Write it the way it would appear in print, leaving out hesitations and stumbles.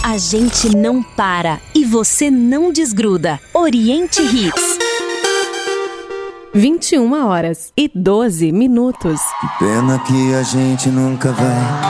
A gente não para e você não desgruda. Oriente Hits. 21h12. Que pena que a gente nunca vai